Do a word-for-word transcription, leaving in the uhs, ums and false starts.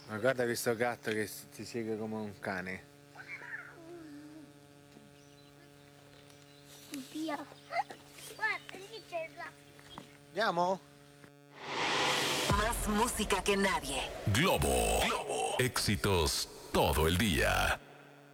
Ma guarda questo gatto che si segue come un cane. Via. Guarda, lì c'è la... Andiamo? Más música que nadie. Globo. Globo. Éxitos todo el día.